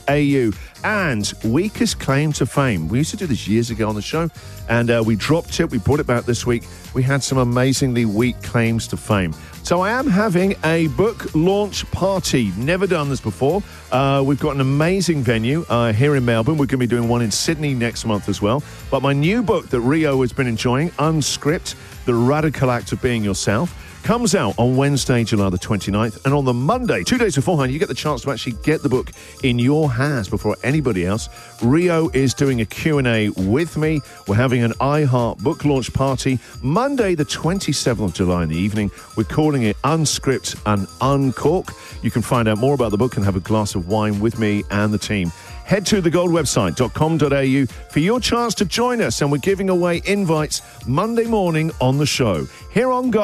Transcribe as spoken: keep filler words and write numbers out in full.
a u. And weakest claim to fame. We used to do this years ago on the show, and uh, we dropped it. We brought it back this week. We had some amazingly weak claims to fame. So I am having a book launch party. Never done this before. Uh, we've got an amazing venue uh, here in Melbourne. We're going to be doing one in Sydney next month as well. But my new book that Rio has been enjoying, Unscript, The Radical Act of Being Yourself, comes out on Wednesday, July the twenty-ninth. And on the Monday, two days beforehand, you get the chance to actually get the book in your hands before anybody else. Rio is doing a Q and A with me. We're having an iHeart book launch party Monday, the twenty-seventh of July in the evening. We're calling it Unscript and Uncork. You can find out more about the book and have a glass of wine with me and the team. Head to the gold website dot com dot a u for your chance to join us. And we're giving away invites Monday morning on the show. Here on Gold.